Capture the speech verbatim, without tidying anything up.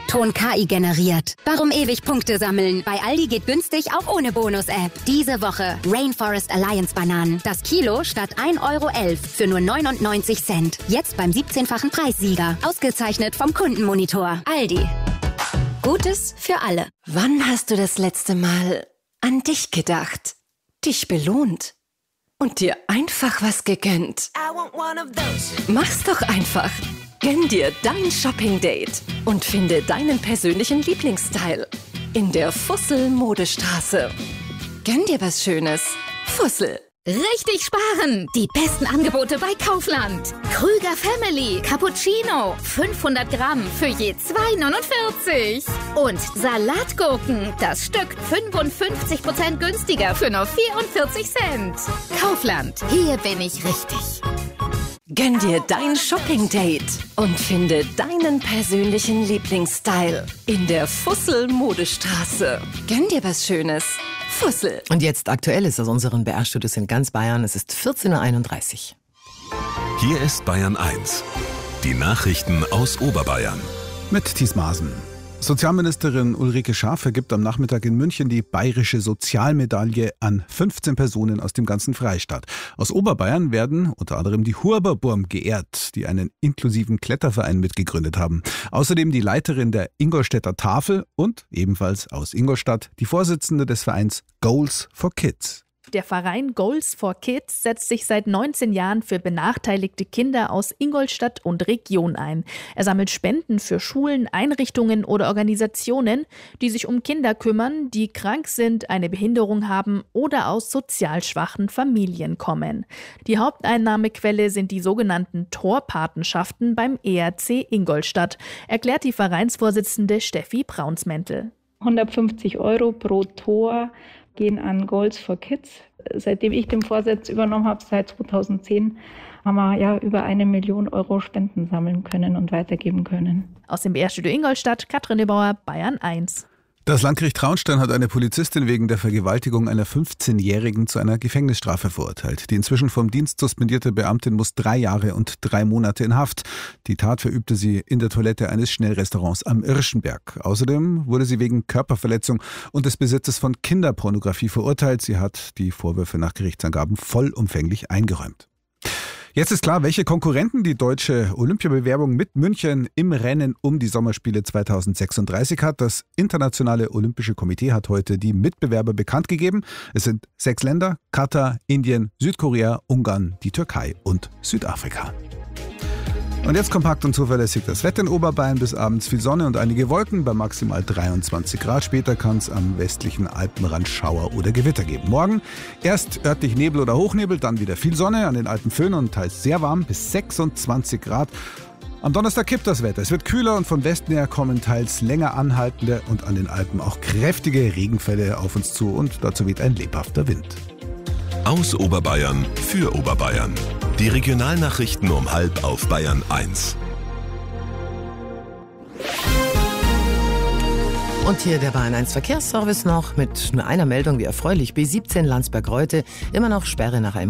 Ton-K I generiert. Warum ewig Punkte sammeln? Bei Aldi geht günstig auch ohne Bonus-App. Diese Woche Rainforest Alliance Bananen. Das Kilo statt ein Euro elf für nur neunundneunzig Cent. Jetzt beim siebzehnfachen Preissieger. Ausgezeichnet vom Kundenmonitor. Aldi. Gutes für alle. Wann hast du das letzte Mal an dich gedacht? Dich belohnt? Und dir einfach was gegönnt? Mach's doch einfach. Gönn dir dein Shopping-Date und finde deinen persönlichen Lieblingsstyle in der Fussel-Modestraße. Gönn dir was Schönes. Fussel. Richtig sparen! Die besten Angebote bei Kaufland. Krüger Family Cappuccino. fünfhundert Gramm für je zwei neunundvierzig. Und Salatgurken. Das Stück fünfundfünfzig Prozent günstiger für nur vierundvierzig Cent. Kaufland. Hier bin ich richtig. Gönn dir dein Shopping-Date und finde deinen persönlichen Lieblingsstyle in der Fussel-Modestraße. Gönn dir was Schönes. Fussel. Und jetzt Aktuelles aus unseren B R-Studios in ganz Bayern. Es ist vierzehn Uhr einunddreißig. Hier ist Bayern eins. Die Nachrichten aus Oberbayern. Mit Thies Maaßen. Sozialministerin Ulrike Schaaf vergibt am Nachmittag in München die Bayerische Sozialmedaille an fünfzehn Personen aus dem ganzen Freistaat. Aus Oberbayern werden unter anderem die Huberburm geehrt, die einen inklusiven Kletterverein mitgegründet haben. Außerdem die Leiterin der Ingolstädter Tafel und ebenfalls aus Ingolstadt die Vorsitzende des Vereins Goals for Kids. Der Verein Goals for Kids setzt sich seit neunzehn Jahren für benachteiligte Kinder aus Ingolstadt und Region ein. Er sammelt Spenden für Schulen, Einrichtungen oder Organisationen, die sich um Kinder kümmern, die krank sind, eine Behinderung haben oder aus sozial schwachen Familien kommen. Die Haupteinnahmequelle sind die sogenannten Torpatenschaften beim E R C Ingolstadt, erklärt die Vereinsvorsitzende Steffi Braunsmäntel. hundertfünfzig Euro pro Tor gehen an Goals for Kids. Seitdem ich den Vorsitz übernommen habe, seit zweitausendzehn, haben wir ja über eine Million Euro Spenden sammeln können und weitergeben können. Aus dem B R-Studio Ingolstadt, Katrin Nebauer, Bayern eins. Das Landgericht Traunstein hat eine Polizistin wegen der Vergewaltigung einer fünfzehnjährigen zu einer Gefängnisstrafe verurteilt. Die inzwischen vom Dienst suspendierte Beamtin muss drei Jahre und drei Monate in Haft. Die Tat verübte sie in der Toilette eines Schnellrestaurants am Irschenberg. Außerdem wurde sie wegen Körperverletzung und des Besitzes von Kinderpornografie verurteilt. Sie hat die Vorwürfe nach Gerichtsangaben vollumfänglich eingeräumt. Jetzt ist klar, welche Konkurrenten die deutsche Olympiabewerbung mit München im Rennen um die Sommerspiele zweitausendsechsunddreißig hat. Das Internationale Olympische Komitee hat heute die Mitbewerber bekannt gegeben. Es sind sechs Länder: Katar, Indien, Südkorea, Ungarn, die Türkei und Südafrika. Und jetzt kompakt und zuverlässig das Wetter in Oberbayern. Bis abends viel Sonne und einige Wolken bei maximal dreiundzwanzig Grad. Später kann es am westlichen Alpenrand Schauer oder Gewitter geben. Morgen erst örtlich Nebel oder Hochnebel, dann wieder viel Sonne, an den Alpen Föhn und teils sehr warm bis sechsundzwanzig Grad. Am Donnerstag kippt das Wetter. Es wird kühler und von Westen her kommen teils länger anhaltende und an den Alpen auch kräftige Regenfälle auf uns zu und dazu weht ein lebhafter Wind. Aus Oberbayern für Oberbayern. Die Regionalnachrichten um halb auf Bayern eins. Und hier der Bayern eins Verkehrsservice noch mit nur einer Meldung, wie erfreulich. B siebzehn Landsberg-Reutte, immer noch Sperre nach einem